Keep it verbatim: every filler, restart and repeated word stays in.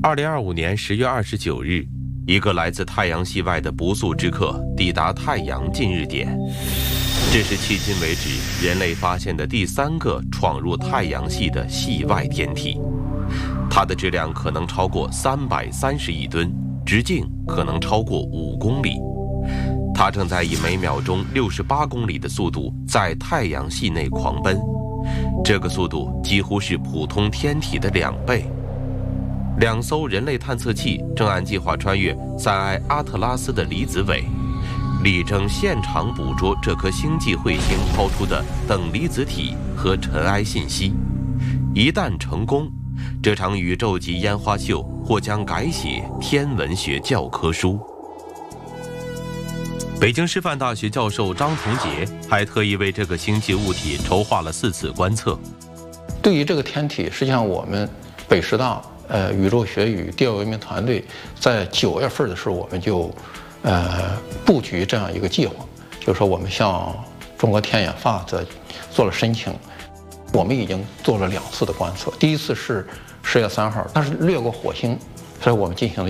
二零二五年十月二十九日，一个来自太阳系外的不速之客抵达太阳近日点，这是迄今为止人类发现的第三个闯入太阳系的系外天体。它的质量可能超过三百三十亿吨，直径可能超过五公里。它正在以每秒钟六十八公里的速度在太阳系内狂奔，这个速度几乎是普通天体的两倍。两艘人类探测器正按计划穿越塞埃阿特拉斯的离子尾，力争现场捕捉这颗星际彗星抛出的等离子体和尘埃信息。一旦成功，这场宇宙级烟花秀或将改写天文学教科书。北京师范大学教授张同杰还特意为这个星际物体筹划了四次观测。 对于这个天体，实际上我们北师大呃，宇宙学与地球文明团队在九月份的时候，我们就呃布局这样一个计划，就是说我们向中国天眼发这做了申请，我们已经做了两次的观测，第一次是十月三号，但是掠过火星，所以我们进行了